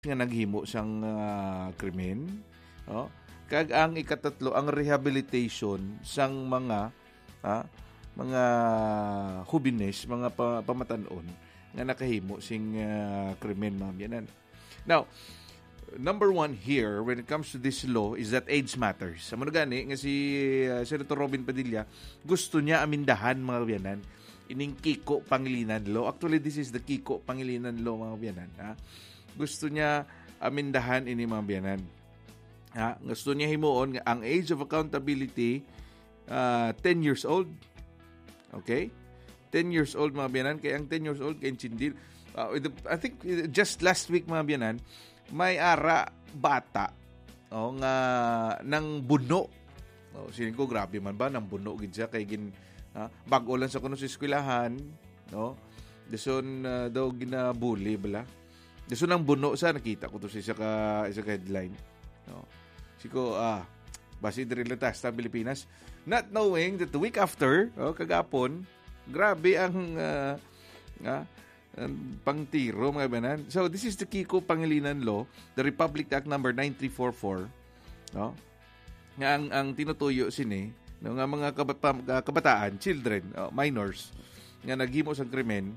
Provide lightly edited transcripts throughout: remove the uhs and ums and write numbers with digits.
nga naghimo siyang krimen. Kag ang ikatatlo, ang rehabilitation sang mga hubines, mga pamatanon nga nakahimo sing krimen, mga biyanan. Now, number one here when it comes to this law is that age matters. Amo gani nga si Senator Robin Padilla gusto niya amindahan, mga biyanan, ining Kiko Pangilinan Law. Actually, this is the Kiko Pangilinan Law, mga biyanan. Gusto niya amindahan ini, mga biyanan. Gusto niya himuon nga ang age of accountability 10 years old. Okay? 10 years old, mga biyanan. Kaya ang 10 years old kay Chindil. I think just last week, mga biyanan, may ara bata nga nang buno. Sining ko, grabe man ba nang buno gid siya kay bago lang sa kuno sa eskwelahan, no? Deson daw ginabully bala. Deson nang buno sa nakita ko to sa isa ka headline. No. Siko basi diri lang sa Pilipinas, not knowing that the week after, kagapon, grabe ang pangtiro, mga banan. So this is the Kiko Pangilinan Law, the Republic Act number 9344, no? Nga ang tinutuyo sini no, nga mga kabataan, children, minors nga naghimo sang krimen,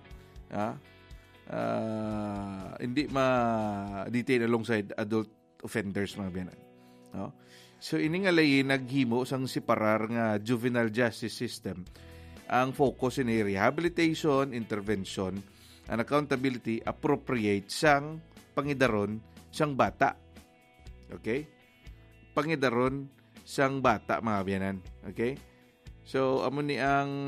hindi ma-detain alongside adult offenders, mga biyanan. No? So ini nga lay naghimo sang separar nga juvenile justice system. Ang focus ini rehabilitation, intervention, and accountability appropriate sang pangidaron sang bata. Okay? Pangidaron sang bata, mga biyanan. Okay? So amo ni ang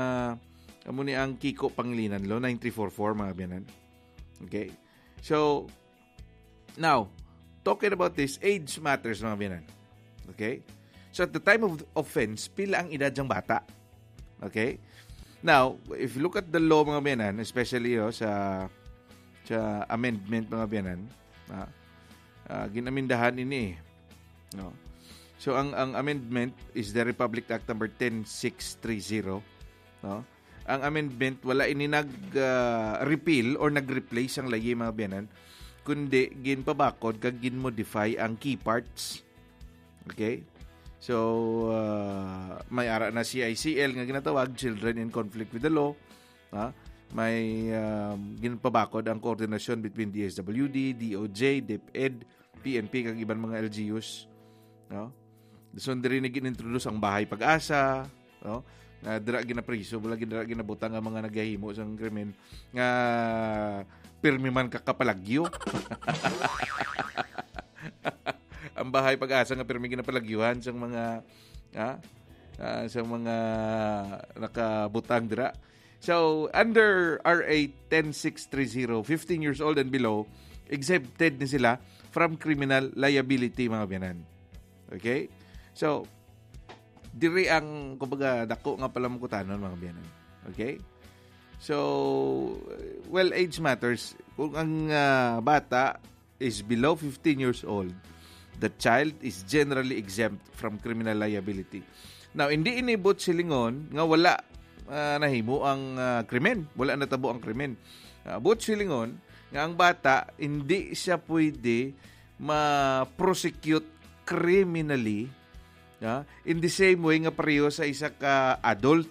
Kiko Pangilinan Law 9344, mga biyanan. Okay? So now, talking about this, age matters, mga biyanan. Okay? So at the time of offense, pila ang edad sang bata? Okay? Now, if you look at the law, mga biyanan, especially sa amendment, mga biyanan, ginamindahan ini, no? So ang amendment is the Republic Act number 10630, no? Ang amendment wala ini nag-repeal or nag-replace ang layi, mga biyanan, kundi ginpabakod kag ginmodify ang key parts. Okay? So may ara na CICL nga ginatawag, Children in Conflict with the Law. May ginpabakod ang coordination between DSWD, DOJ, DepEd, PNP kag iban mga LGUs, no? So diri ni ginintroduce ang Bahay Pag-asa, no? Na dira ginapriso, wala ginabutang ang mga nagahimo sang krimen nga pirmi man kakapalagyo. Ang Bahay Pag-asa nga pirmi ginapalagyuhan sang mga nakabutang dira. So under RA 10630, 15 years old and below, exempted ni sila from criminal liability, mga biyanan. Okay? So, diri ang, kumbaga, dako nga pala mukutanon, mga biyanan. Okay? So, well, age matters. Kung ang bata is below 15 years old, the child is generally exempt from criminal liability. Now, hindi inibot silingon nga wala nahimo ang krimen. Wala natabo ang krimen. But silingon nga ang bata hindi siya pwede ma-prosecute criminally, in the same way nga pareho sa isa ka adult.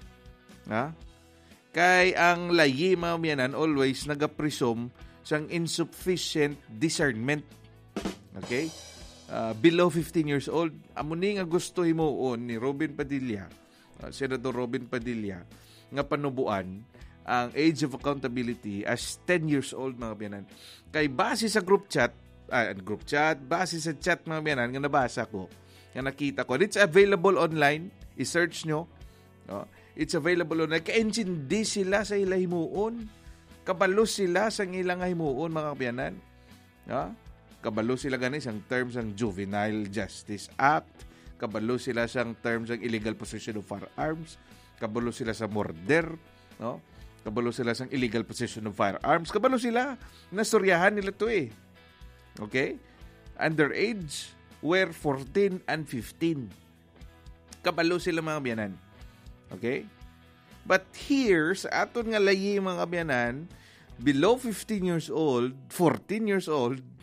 Kay ang layi, mga biyanan, always nagapresume sang insufficient discernment. Okay? Below 15 years old, amo ni nga gusto himuon ni Robin Padilla, Senator Robin Padilla, nga panubuan ang age of accountability as 10 years old, mga biyanan. Kay base sa group chat, base sa chat, mga biyanan, nga nabasa ko, nga nakita ko, it's available online, i-search nyo, it's available online, ka-intindi sila sa ilang himuon, kabalo sila sa ilang himuon, mga biyanan. Kabalo sila gani sang terms ng Juvenile Justice Act, kabalo sila sang terms ng illegal possession of firearms, kabalo sila sa murder, no? Kabalo sila sang illegal possession of firearms, kabalo sila, nastoryahan nila to eh. Okay? Underage were 14 and 15. Kabalo sila, mga biyanan. Okay? But here, sa aton nga layi, mga biyanan, below 15 years old, 14 years old,